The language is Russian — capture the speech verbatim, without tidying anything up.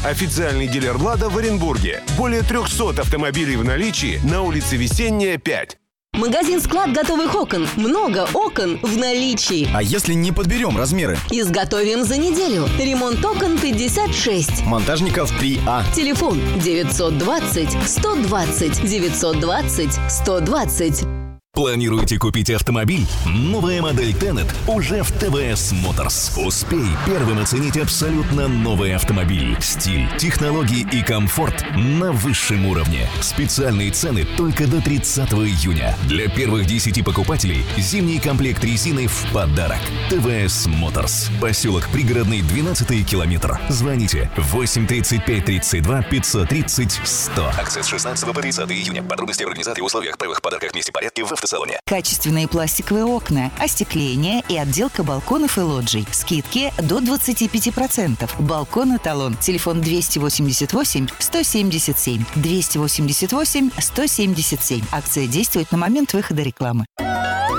Официальный дилер «Лада» в Оренбурге. Более трехсот автомобилей в наличии на улице Весенняя, пять. Магазин-склад готовых окон. Много окон в наличии. А если не подберем размеры? Изготовим за неделю. Ремонт окон пятьдесят шесть. Монтажников три А. Телефон девятьсот двадцать сто двадцать девятьсот двадцать сто двадцать. Планируете купить автомобиль? Новая модель Tenet уже в тэ вэ эс Motors. Успей первым оценить абсолютно новый автомобиль. Стиль, технологии и комфорт на высшем уровне. Специальные цены только до тридцатого июня. Для первых десяти покупателей зимний комплект резины в подарок. тэ вэ эс Motors. Поселок Пригородный, двенадцатый километр. Звоните восемь тридцать пять тридцать два пятьсот тридцать сто. Акция с шестнадцатого по тридцатое июня. Подробности в организации и условиях правых подарках вместе порядке в автосалоне. Качественные пластиковые окна, остекление и отделка балконов и лоджий. Скидки до двадцати пяти процентов. Балкон «Эталон». Телефон двести восемьдесят восемь сто семьдесят семь. двести восемьдесят восемь сто семьдесят семь. Акция действует на момент выхода рекламы.